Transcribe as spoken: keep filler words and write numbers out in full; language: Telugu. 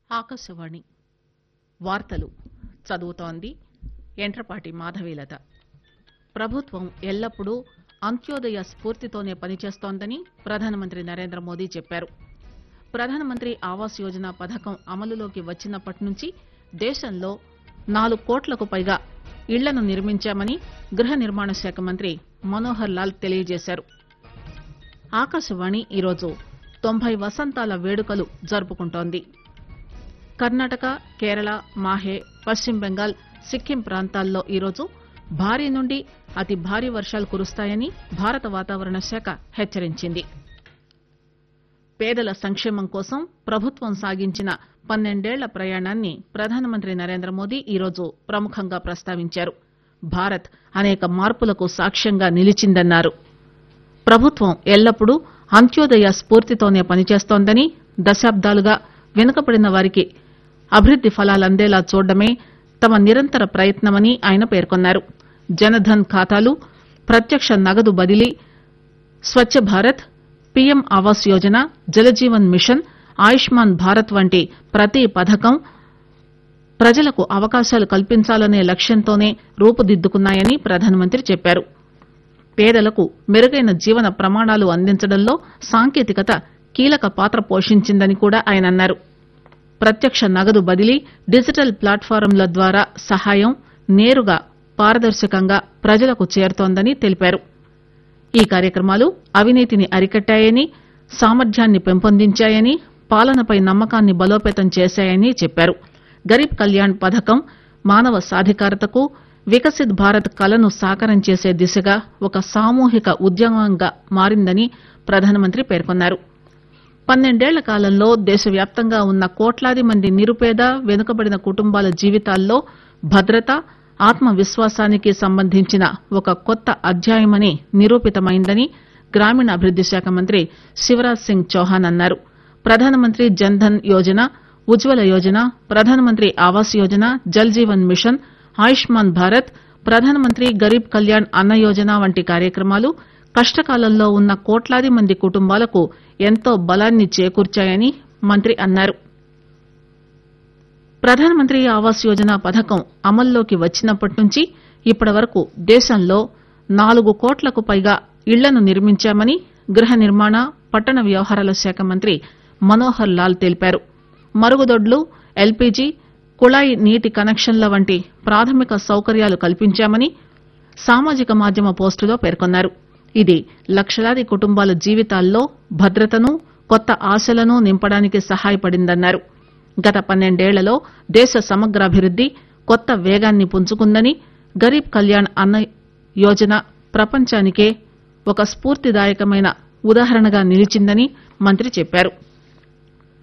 ఆకాశవాణి వార్తలు చదువుతోంది ఎంట్రపాటి మాధవీలత. ప్రభుత్వం ఎల్లప్పుడూ అంత్యోదయ స్ఫూర్తితోనే పనిచేస్తోందని ప్రధానమంత్రి నరేంద్ర మోదీ చెప్పారు. ప్రధానమంత్రి ఆవాస్ యోజన పథకం అమలులోకి వచ్చినప్పటి నుంచి దేశంలో నాలుగు కోట్లకు పైగా ఇళ్లను నిర్మించామని గృహ నిర్మాణ శాఖ మంత్రి మనోహర్ లాల్ తెలియజేశారు. ఆకాశవాణి ఈరోజు తొంభై వసంతాల వేడుకలు జరుపుకుంటోంది. కర్ణాటక, కేరళ, మాహే, పశ్చిమ బెంగాల్, సిక్కిం ప్రాంతాల్లో ఈరోజు భారీ నుండి అతి భారీ వర్షాలు కురుస్తాయని భారత వాతావరణ శాఖ హెచ్చరించింది. పేదల సంక్షేమం కోసం ప్రభుత్వం సాగించిన పన్నెండేళ్ల ప్రయాణాన్ని ప్రధానమంత్రి నరేంద్ర మోదీ ఈరోజు ప్రముఖంగా ప్రస్తావించారు. భారత్ అనేక మార్పులకు సాక్ష్యంగా నిలిచిందన్నారు. ప్రభుత్వం ఎల్లప్పుడూ అంత్యోదయ స్ఫూర్తితోనే పనిచేస్తోందని, దశాబ్దాలుగా వెనుకబడిన వారికి అభివృద్ది ఫలాలందేలా చూడడమే తమ నిరంతర ప్రయత్నమని ఆయన పేర్కొన్నారు. జనధన్ ఖాతాలు, ప్రత్యక్ష నగదు బదిలీ, స్వచ్ఛ భారత్, పీఎం ఆవాస్ యోజన, జలజీవన్ మిషన్, ఆయుష్మాన్ భారత్ వంటి ప్రతి పథకం ప్రజలకు అవకాశాలు కల్పించాలనే లక్ష్యంతోనే రూపుదిద్దుకున్నాయని ప్రధానమంత్రి చెప్పారు. పేదలకు మెరుగైన జీవన ప్రమాణాలు అందించడంలో సాంకేతికత కీలక పాత్ర పోషించిందని కూడా ఆయన అన్నారు. ప్రత్యక్ష నగదు బదిలీ, డిజిటల్ ప్లాట్ఫారంల ద్వారా సహాయం నేరుగా పారదర్శకంగా ప్రజలకు చేరుతోందని తెలిపారు. ఈ కార్యక్రమాలు అవినీతిని అరికట్టాయని, సామర్థ్యాన్ని పెంపొందించాయని, పాలనపై నమ్మకాన్ని బలోపేతం చేశాయని చెప్పారు. గరీబ్ కళ్యాణ్ పథకం మానవ సాధికారతకు, వికసిత్ భారత్ కలను సాకారం చేసే దిశగా ఒక సామూహిక ఉద్యమంగా మారిందని ప్రధానమంత్రి పేర్కొన్నారు. పన్నెండేళ్ల కాలంలో దేశవ్యాప్తంగా ఉన్న కోట్లాది మంది నిరుపేద, వెనుకబడిన కుటుంబాల జీవితాల్లో భద్రత, ఆత్మవిశ్వాసానికి సంబంధించిన ఒక కొత్త అధ్యాయమని నిరూపితమైందని గ్రామీణాభివృద్ది శాఖ మంత్రి శివరాజ్ సింగ్ చౌహాన్ అన్నారు. ప్రధానమంత్రి జన్ధన్ యోజన, ఉజ్వల యోజన, ప్రధానమంత్రి ఆవాస్ యోజన, జల్ జీవన్ మిషన్, ఆయుష్మాన్ భారత్, ప్రధానమంత్రి గరీబ్ కళ్యాణ్ అన్న యోజన వంటి కార్యక్రమాలు కష్టకాలంలో ఉన్న కోట్లాది మంది కుటుంబాలకు ఎంతో బలాన్ని చేకూర్చాయని మంత్రి అన్నారు. ప్రధానమంత్రి ఆవాస్ యోజన పథకం అమల్లోకి వచ్చినప్పటి నుంచి ఇప్పటి వరకు దేశంలో నాలుగు కోట్లకు పైగా ఇళ్లను నిర్మించామని గృహ నిర్మాణ, పట్టణ వ్యవహారాల శాఖ మంత్రి మనోహర్ లాల్ తెలిపారు. మరుగుదొడ్లు, ఎల్పీజీ, కుళాయి నీటి కనెక్షన్ల వంటి ప్రాథమిక సౌకర్యాలు కల్పించామని సామాజిక మాధ్యమ పోస్టులో పేర్కొన్నారు. ఇది లక్షలాది కుటుంబాల జీవితాల్లో భద్రతను, కొత్త ఆశలను నింపడానికి సహాయపడిందన్నారు. గత పన్నెండేళ్లలో దేశ సమగ్రాభివృద్ది కొత్త వేగాన్ని పుంజుకుందని, గరీబ్ కళ్యాణ్ అన్న యోజన ప్రపంచానికే ఒక స్ఫూర్తిదాయకమైన ఉదాహరణగా నిలిచిందని మంత్రి చెప్పారు.